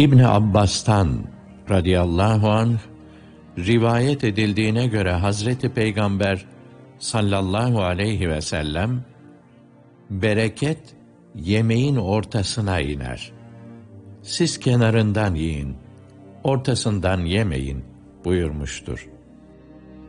İbni Abbas'tan radıyallahu anh rivayet edildiğine göre Hazreti Peygamber sallallahu aleyhi ve sellem bereket yemeğin ortasına iner. Siz kenarından yiyin, ortasından yemeyin buyurmuştur.